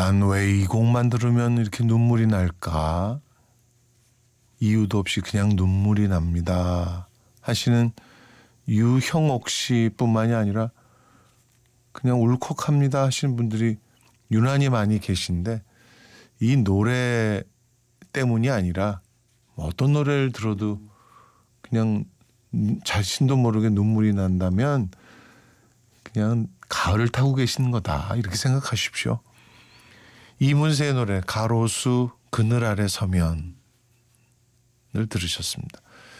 난 왜 이 곡만 들으면 이렇게 눈물이 날까? 이유도 없이 그냥 눈물이 납니다 하시는 유형옥 씨뿐만이 아니라 그냥 울컥합니다 하시는 분들이 유난히 많이 계신데, 이 노래 때문이 아니라 어떤 노래를 들어도 그냥 자신도 모르게 눈물이 난다면 그냥 가을을 타고 계시는 거다, 이렇게 생각하십시오. 이문세의 노래 가로수 그늘 아래 서면을 들으셨습니다.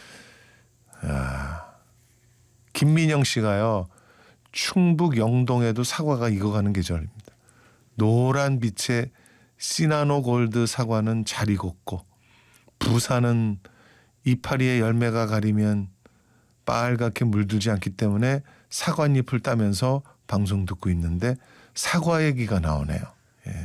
김민영 씨가요, 충북 영동에도 사과가 익어가는 계절입니다. 노란 빛의 시나노 골드 사과는 잘 익었고, 부산은 이파리의 열매가 가리면 빨갛게 물들지 않기 때문에 사과잎을 따면서 방송 듣고 있는데 사과 얘기가 나오네요. 예.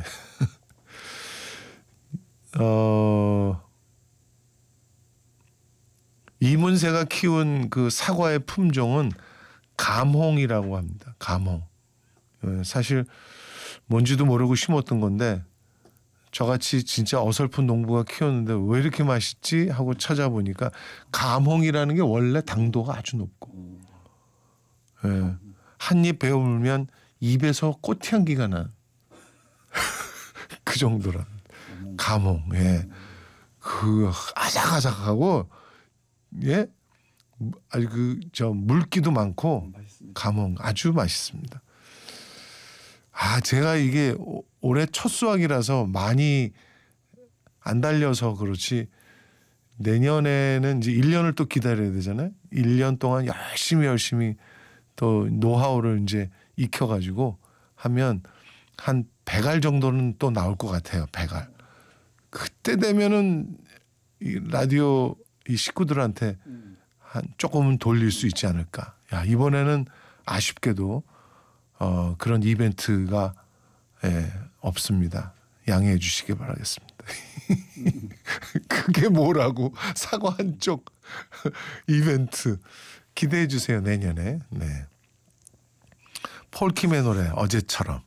이문세가 키운 그 사과의 품종은 감홍이라고 합니다. 감홍. 사실 뭔지도 모르고 심었던 건데, 저같이 진짜 어설픈 농부가 키웠는데 왜 이렇게 맛있지 하고 찾아보니까 감홍이라는 게 원래 당도가 아주 높고, 한 입 베어물면 입에서 꽃향기가 난 그 정도라. 감홍. 예. 그 아삭아삭하고, 예, 아주 저 물기도 많고 감홍 아주 맛있습니다. 제가 이게 올해 첫 수확이라서 많이 안 달려서 그렇지, 내년에는 이제 1년을 또 기다려야 되잖아요. 1년 동안 열심히 또 노하우를 이제 익혀가지고 하면 한 100알 정도는 또 나올 것 같아요. 100알. 그때 되면은 이 라디오 이 식구들한테 한 조금은 돌릴 수 있지 않을까. 이번에는 아쉽게도 그런 이벤트가 없습니다. 양해해 주시기 바라겠습니다. 그게 뭐라고, 사과 한쪽 이벤트 기대해 주세요, 내년에. 네. 폴킴의 노래 어제처럼.